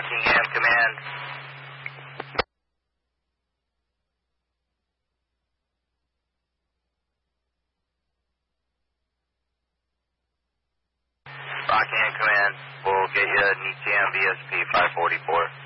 Rockingham Command. Rockingham Command, we'll get you an ETM VSP 544.